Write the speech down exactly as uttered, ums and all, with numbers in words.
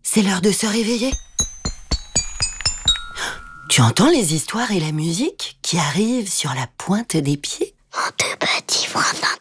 c'est l'heure de se réveiller. Tu entends les histoires et la musique qui arrivent sur la pointe des pieds? Mon deux petits froidins